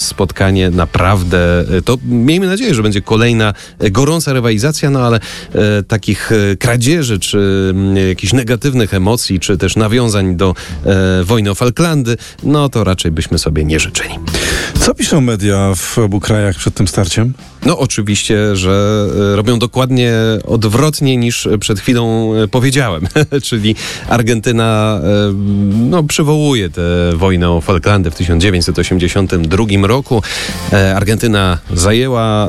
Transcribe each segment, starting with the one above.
spotkanie naprawdę, to miejmy nadzieję, że będzie kolejna gorąca rywalizacja, no ale takich kradzieży, czy jakichś negatywnych emocji, czy też nawiązań do wojny o Falklandy, no to raczej byśmy sobie nie życzyli. Co piszą media w obu krajach przed tym starciem? No oczywiście, że robią dokładnie odwrotnie niż przed chwilą powiedziałem, czyli Argentyna przywołuje tę wojnę o Falklandy w 1982 roku. Argentyna zajęła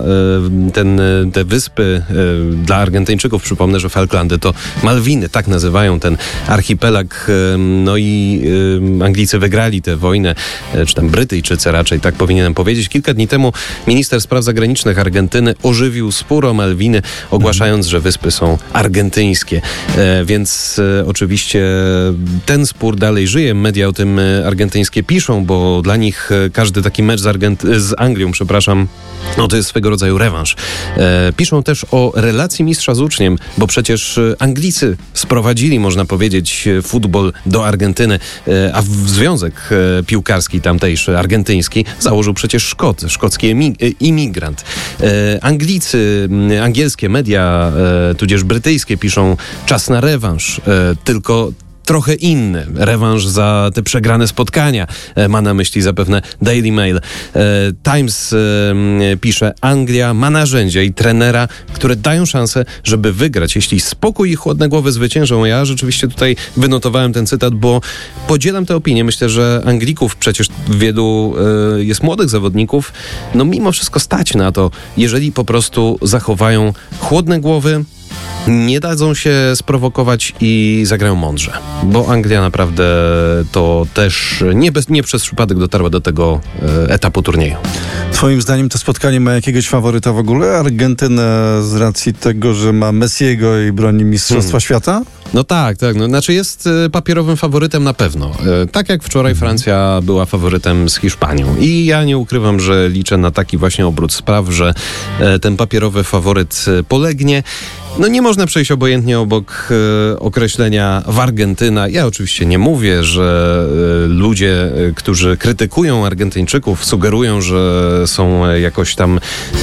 te wyspy. Dla Argentyńczyków przypomnę, że Falklandy to Malwiny, tak nazywają ten archipelag. No i Anglicy wygrali tę wojnę, czy tam Brytyjczycy raczej, tak powinienem powiedzieć. Kilka dni temu minister spraw zagranicznych Argentyny ożywił spór o Malwiny, ogłaszając, że wyspy są argentyńskie. Więc oczywiście ten spór dalej żyje. Media o tym argentyńskie piszą, bo dla nich każdy taki mecz z Anglią, no to jest swego rodzaju rewanż. Piszą też o relacji mistrza z uczniem, bo przecież Anglicy sprowadzili, można powiedzieć, futbol do Argentyny, a związek piłkarski tamtejszy, argentyński, założył przecież szkocki imigrant. Angielskie media, tudzież brytyjskie piszą czas na rewanż, tylko trochę inny. Rewanż za te przegrane spotkania. Ma na myśli zapewne Daily Mail. Times pisze, Anglia ma narzędzia i trenera, które dają szansę, żeby wygrać. Jeśli spokój i chłodne głowy zwyciężą, ja rzeczywiście tutaj wynotowałem ten cytat, bo podzielam tę opinię. Myślę, że Anglików, przecież wielu jest młodych zawodników, no mimo wszystko stać na to, jeżeli po prostu zachowają chłodne głowy, nie dadzą się sprowokować i zagrają mądrze. Bo Anglia naprawdę to też nie przez przypadek dotarła do tego etapu turnieju. Twoim zdaniem to spotkanie ma jakiegoś faworyta w ogóle? Argentyna z racji tego, że ma Messiego i broni Mistrzostwa Świata? No tak. No, znaczy jest papierowym faworytem na pewno. Tak jak wczoraj Francja była faworytem z Hiszpanią. I ja nie ukrywam, że liczę na taki właśnie obrót spraw, że ten papierowy faworyt polegnie. No nie można przejść obojętnie obok określenia Wargentyna. Ja oczywiście nie mówię, że ludzie, którzy krytykują Argentyńczyków, sugerują, że są jakoś tam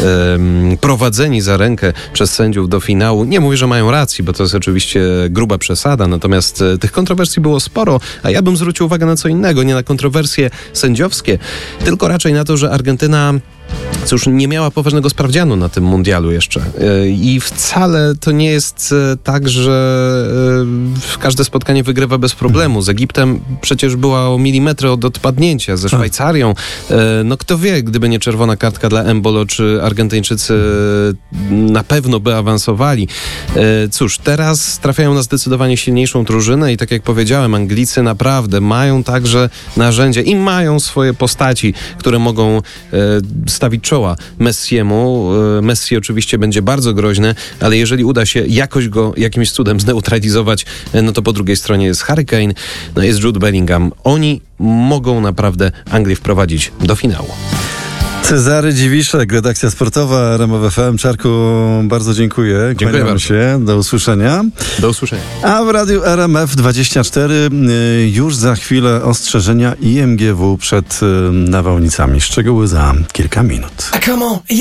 prowadzeni za rękę przez sędziów do finału. Nie mówię, że mają rację, bo to jest oczywiście gruba przesada. Natomiast tych kontrowersji było sporo, a ja bym zwrócił uwagę na co innego. Nie na kontrowersje sędziowskie, tylko raczej na to, że Argentyna nie miała poważnego sprawdzianu na tym mundialu jeszcze. I wcale to nie jest tak, że każde spotkanie wygrywa bez problemu. Z Egiptem przecież była o milimetry od odpadnięcia. Ze Szwajcarią, no kto wie, gdyby nie czerwona kartka dla Embolo, czy Argentyńczycy na pewno by awansowali. Cóż, teraz trafiają na zdecydowanie silniejszą drużynę i tak jak powiedziałem, Anglicy naprawdę mają także narzędzia i mają swoje postaci, które mogą stawić czoła Messiemu. Messi oczywiście będzie bardzo groźny, ale jeżeli uda się jakoś go jakimś cudem zneutralizować, no to po drugiej stronie jest Harry Kane, no jest Jude Bellingham. Oni mogą naprawdę Anglię wprowadzić do finału. Cezary Dziwiszek, redakcja sportowa RMF FM. Czarku, bardzo dziękuję. Dziękuję bardzo. Się. Do usłyszenia. Do usłyszenia. A w radiu RMF24 już za chwilę ostrzeżenia IMGW przed nawałnicami. Szczegóły za kilka minut.